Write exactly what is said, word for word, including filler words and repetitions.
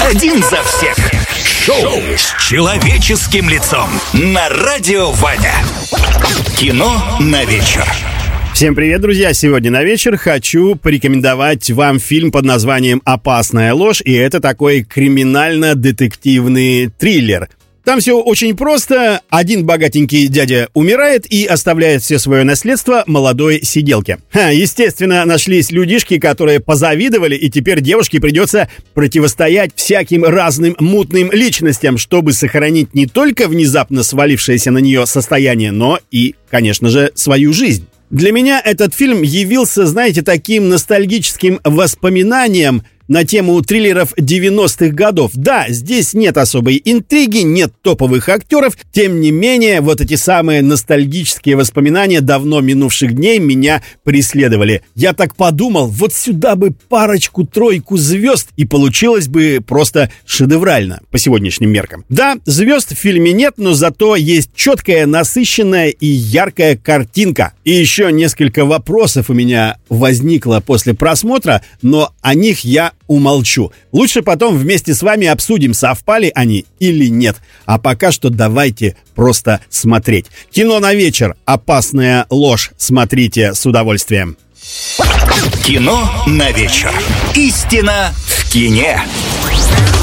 Один за всех. Шоу с человеческим лицом на Радио Ваня. Кино на вечер. Всем привет, друзья! Сегодня на вечер хочу порекомендовать вам фильм под названием «Опасная ложь», и это такой криминально-детективный триллер. Там все очень просто. Один богатенький дядя умирает и оставляет все свое наследство молодой сиделке. Ха, естественно, нашлись людишки, которые позавидовали, и теперь девушке придется противостоять всяким разным мутным личностям, чтобы сохранить не только внезапно свалившееся на нее состояние, но и, конечно же, свою жизнь. Для меня этот фильм явился, знаете, таким ностальгическим воспоминанием на тему триллеров девяностых годов. Да, здесь нет особой интриги, нет топовых актеров. Тем не менее, вот эти самые ностальгические воспоминания давно минувших дней меня преследовали. Я так подумал, вот сюда бы парочку-тройку звезд, и получилось бы просто шедеврально по сегодняшним меркам. Да, звезд в фильме нет, но зато есть четкая, насыщенная и яркая картинка. И еще несколько вопросов у меня возникло после просмотра, но о них я умолчу. Лучше потом вместе с вами обсудим, совпали они или нет. А пока что давайте просто смотреть. Кино на вечер. «Опасная ложь». Смотрите с удовольствием. Кино на вечер. Истина в кине.